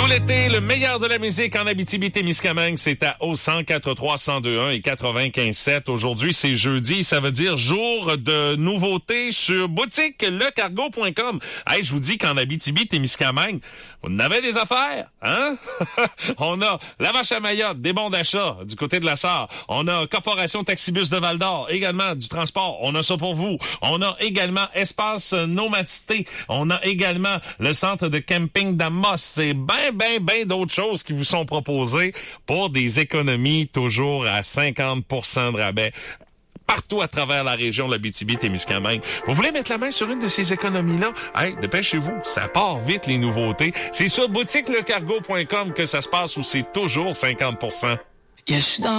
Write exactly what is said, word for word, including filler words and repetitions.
Tout l'été, le meilleur de la musique en Abitibi-Témiscamingue, c'est à O cent quatre trois cent deux un et quatre-vingt-quinze sept. Aujourd'hui, c'est jeudi, ça veut dire jour de nouveautés sur boutique le cargo point com. Hey, je vous dis qu'en Abitibi-Témiscamingue, vous en avez des affaires, hein? On a la Vache à Mayotte, des bons d'achat du côté de la Sarre. On a Corporation Taxibus de Val-d'Or, également du transport. On a ça pour vous. On a également Espace Nomadité. On a également le centre de camping d'Amos. C'est ben, ben, ben d'autres choses qui vous sont proposées pour des économies toujours à cinquante pour cent de rabais. Partout à travers la région de l'Abitibi-Témiscamingue. Vous voulez mettre la main sur une de ces économies-là? Hey, dépêchez-vous, ça part vite les nouveautés. C'est sur boutique le cargo point com que ça se passe où c'est toujours cinquante pour cent. Yeah,